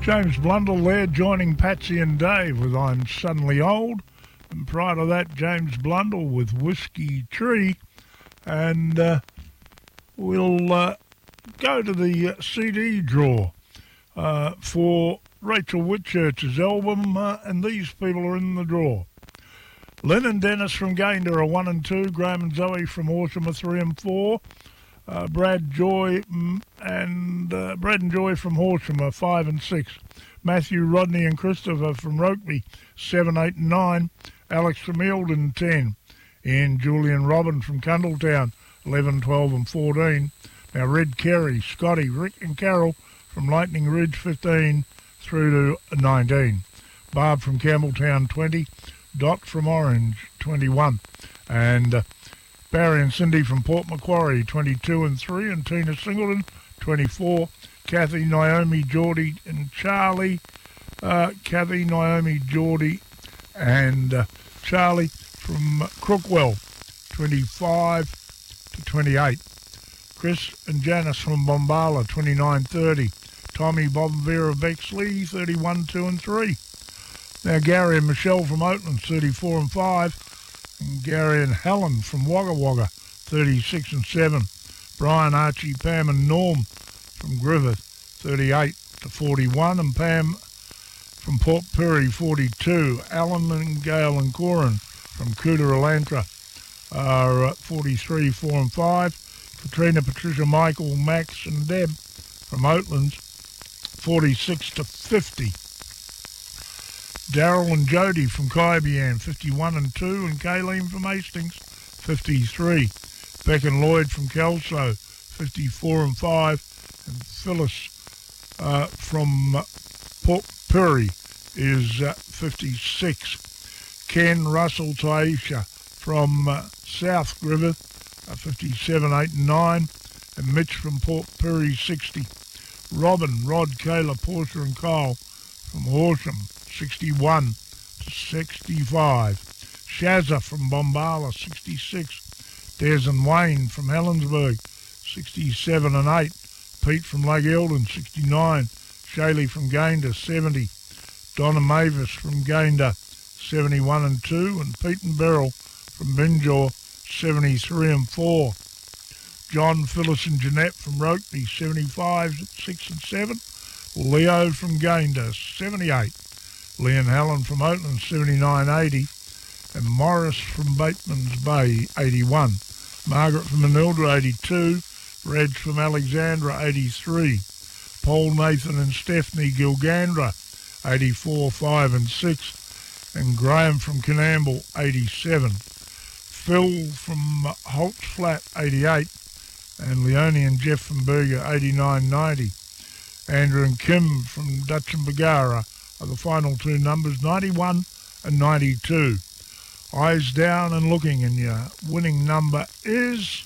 James Blundell there joining Patsy and Dave with I'm Suddenly Old. And prior to that, James Blundell with Whiskey Tree. And we'll go to the CD draw for Rachel Whitchurch's album, and these people are in the draw. Lynn and Dennis from Gayndah are 1 and 2. Graham and Zoe from Horsham are 3 and 4. Brad and Joy from Horsham are 5 and 6. Matthew, Rodney and Christopher from Rokeby 7, 8 and 9. Alex from Eildon 10. Ian, Julie and Robin from Cundletown 11, 12 and 14. Now Red Kerry, Scotty, Rick and Carol from Lightning Ridge 15 through to 19. Barb from Campbelltown 20. Dot from Orange 21. And Barry and Cindy from Port Macquarie, 22 and 3, and Tina Singleton, 24. Kathy, Naomi, Geordie, and Charlie. Kathy, Naomi, Geordie, and Charlie from Crookwell, 25 to 28. Chris and Janice from Bombala, 29-30. Tommy, Bob and Vera Bexley, 31, 2 and 3. Now Gary and Michelle from Oatlands, 34 and 5. And Gary and Helen from Wagga Wagga, 36 and 7. Brian, Archie, Pam and Norm from Griffith, 38 to 41. And Pam from Port Pirie, 42. Alan and Gail and Corin from Cooter-Elantra are 43, 4 and 5. Katrina, Patricia, Michael, Max and Deb from Oatlands, 46 to 50. Daryl and Jody from Kaibian, 51 and 2, and Kayleen from Hastings, 53. Beck and Lloyd from Kelso, 54 and 5, and Phyllis from Port Pirie is 56. Ken, Russell, Taisha from South Griffith, 57, 8 and 9, and Mitch from Port Pirie, 60. Robin, Rod, Kayla, Portia and Kyle from Horsham, 61 to 65. Shazza from Bombala, 66. Des and Wayne from Helensburgh, 67 and 8. Pete from Lake Eildon, 69. Shaylee from Gayndah, 70. Donna Mavis from Gayndah, 71 and 2. And Pete and Beryl from Binjaw, 73 and 4. John, Phyllis and Jeanette from Rokeby, 75, 6 and 7. Leo from Gayndah, 78. Lee and Helen from Oatland, 79, 80. And Morris from Bateman's Bay, 81. Margaret from Manildra, 82. Reg from Alexandra, 83. Paul, Nathan and Stephanie Gilgandra, 84, 5 and 6. And Graham from Canamble, 87. Phil from Holt's Flat, 88. And Leonie and Jeff from Berger, 89, 90. Andrew and Kim from Dutch and Bagara are the final two numbers, 91 and 92. Eyes down and looking, and your winning number is...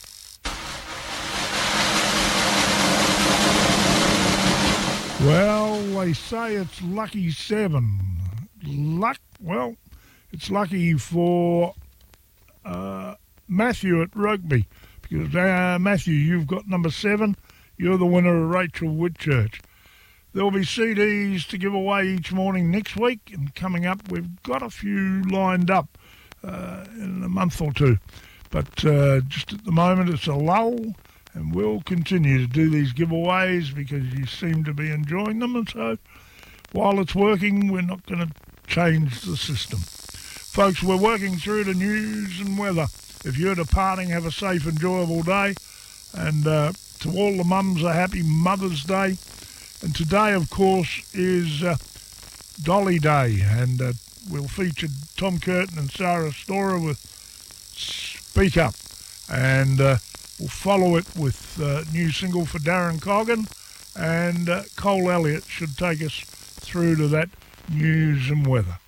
Well, they say it's lucky 7. Well, it's lucky for Matthew at Rokeby, because Matthew, you've got number 7. You're the winner of Rachel Whitchurch. There'll be CDs to give away each morning next week, and coming up, we've got a few lined up in a month or two. But just at the moment, it's a lull, and we'll continue to do these giveaways because you seem to be enjoying them. And so while it's working, we're not going to change the system. Folks, we're working through the news and weather. If you're departing, have a safe, enjoyable day. And to all the mums, a happy Mother's Day. And today, of course, is Dolly Day. And we'll feature Tom Curtin and Sarah Storer with Speak Up. And we'll follow it with a new single for Darren Coggan. And Cole Elliott should take us through to that news and weather.